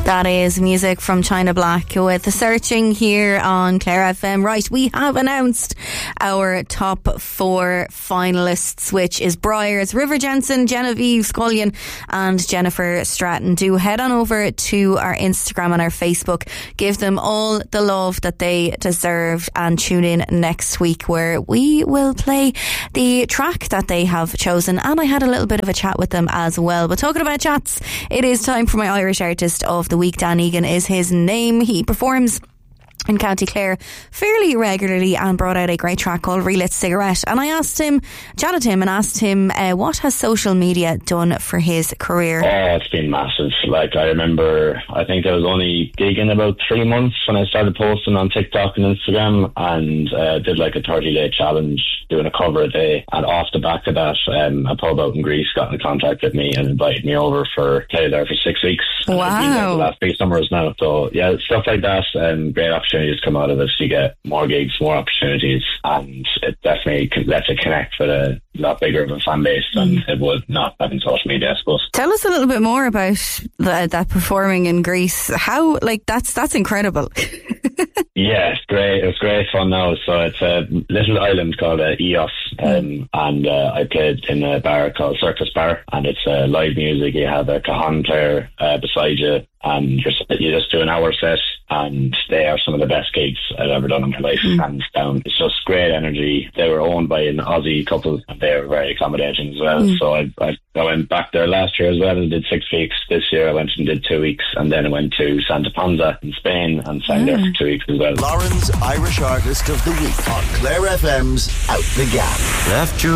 That is music from China Black with the Searching here on Clare FM. Right, we have announced our top 4 finalists, which is Briars, River Jensen, Genevieve Scullion and Jennifer Stratton. Do head on over to our Instagram and our Facebook. Give them all the love that they deserve and tune in next week where we will play the track that they have chosen. And I had a little bit of a chat with them as well. But talking about chats, it is time for my Irish Artist of the Week. Dan Egan is his name. He performs in County Clare fairly regularly and brought out a great track called Relit Cigarette. And I chatted to him and asked him what has social media done for his career. Oh, it's been massive. Like, I remember, I think I was only gigging about 3 months when I started posting on TikTok and Instagram, and did like a 30-day challenge doing a cover a day. And off the back of that, a pub out in Greece got in contact with me and invited me over for play there for 6 weeks. Wow. I've been there the last 3 summers now. So yeah, stuff like that, great opportunities come out of it. You get more gigs, more opportunities, and it definitely lets it connect with a lot bigger of a fan base than it would not having social media, I suppose. Tell us a little bit more about that performing in Greece. How, like, that's incredible. Yeah, it's great. It was great fun now. So it's a little island called Eos, and I played in a bar called Circus Bar, and it's live music. You have a cajon player beside you, and you just do an hour set, and they are some of the best gigs I've ever done in my life, hands down. It's just great energy. They were owned by an Aussie couple, and they were very accommodating as well. So I went back there last year as well and did 6 weeks. This year I went and did 2 weeks, and then I went to Santa Ponza in Spain and sang there for 2 weeks as well. Lauren's Irish Artist of the Week on Clare FM's Out the Gap. Left you